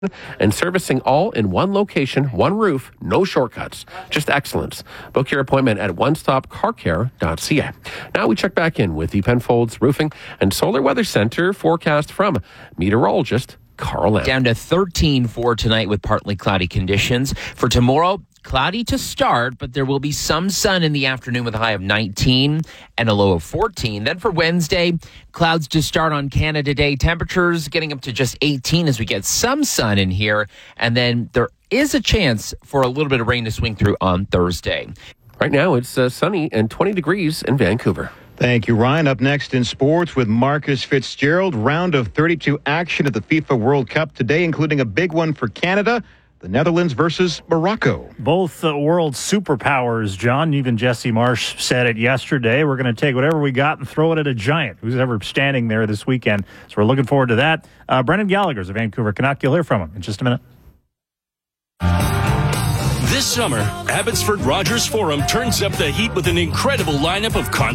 and servicing all in one location, one roof, no shortcuts, just excellence. Book your appointment at onestopcarcare.ca. Now we check back in with the Penfolds Roofing and Solar Weather Center forecast from meteorologist Carl Lamb. Down to 13 for tonight with partly cloudy conditions. For tomorrow, cloudy to start, but there will be some sun in the afternoon with a high of 19 and a low of 14. Then for Wednesday, clouds to start on Canada Day. Temperatures getting up to just 18 as we get some sun in here. And then there is a chance for a little bit of rain to swing through on Thursday. Right now, it's sunny and 20 degrees in Vancouver. Thank you, Ryan. Up next in sports with Marcus Fitzgerald. Round of 32 action at the FIFA World Cup today, including a big one for Canada. The Netherlands versus Morocco. Both world superpowers, John. Even Jesse Marsh said it yesterday. We're going to take whatever we got and throw it at a giant who's ever standing there this weekend. So we're looking forward to that. Brendan Gallagher's a Vancouver Canuck. You'll hear from him in just a minute. This summer, Abbotsford Rogers Forum turns up the heat with an incredible lineup of